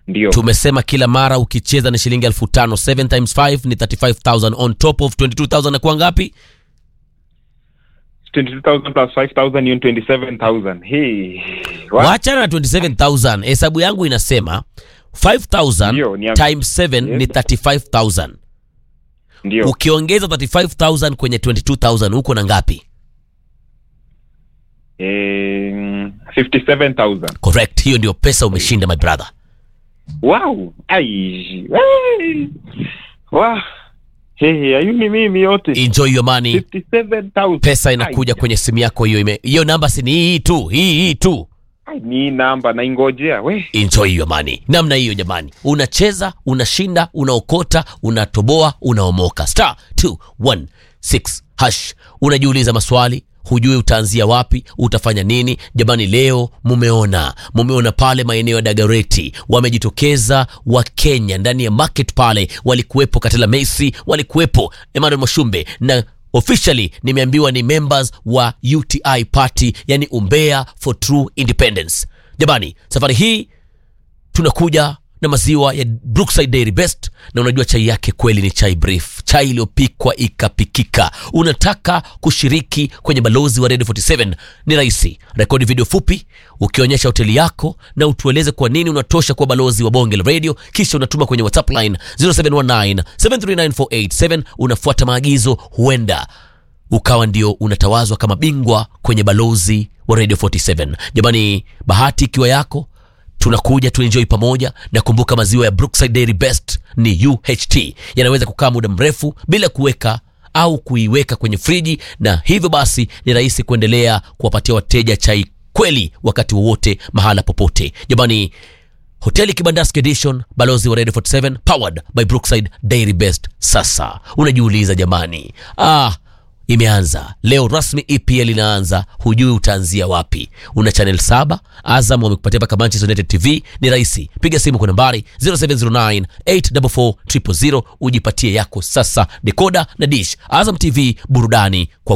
Ndio. Tumesema kila mara ukicheza ni shilingi 5,000. 7 times 5 ni 35,000 on top of 22,000 na kwa ngapi? 22,000 plus 5,000 ni 27,000. Hey. Wacha na 27,000. Hesabu yangu inasema 5,000 times 7 ni 35,000. Ndio. Ukiongeza 35,000 kwenye 22,000 uko na ngapi? 57,000. Correct. Hiyo ndio pesa umeshinda my brother. Wow. Ai. Wow. Hey, ayuni mimi yote. Enjoy your money. 57,000. Pesa inakuja kwenye simu yako hiyo hiyo namba si ni hii tu. Ni namba na ingojea we. Enjoy your money. Namna hiyo jamani. Unacheza, unashinda, unaokota, unatoboa, unaomoka. *216 hash. Unajiuliza maswali, hujui utaanzia wapi, utafanya nini? Jamani, leo mumeona pale maeneo ya Dagoretti wamejitokeza wa Kenya ndani ya market pale, walikuwepo Katela Messi, walikuwepo Emmanuel Moshumbe na officially nimeambiwa ni members wa UTI party, yani Umbea for True Independence. Jamani, safari hii tunakuja na maziwa ya Brookside Dairy Best, na unajua chai yake kweli ni chai brief, chai iliyopikwa ikapikika. Unataka kushiriki kwenye balozi wa Radio 47? Ni rahisi. Rekodi video fupi ukionyesha hoteli yako na utueleze kwa nini unatosha kwa balozi wa Bonge la Radio, kisha unatuma kwenye WhatsApp line 0719739487. Unafuata maagizo, huenda ukawa ndio unatawazwa kama bingwa kwenye balozi wa Radio 47. Jamani, bahati ikiwa yako, tunakuja tuenjoy pamoja. Na kumbuka maziwa ya Brookside Dairy Best ni UHT, yanaweza kukaa muda mrefu bila kuweka au kuiweka kwenye friji, na hivyo basi ni rahisi kuendelea kuwapatia wateja chai kweli wakati wowote mahala popote. Jamani, Hoteli Kibandaski Edition, balozi wa Radio 47 powered by Brookside Dairy Best. Sasa unajiuliza jamani, imeanza leo rasmi, EPL inaanza, hujui utaanzia wapi. Una channel 7, Azam wamekupatia paka Manchester United TV. Ni rahisi, piga simu kwa nambari 0709844000 ujipatie yako sasa. Decoder na dish, Azam TV, burudani kwa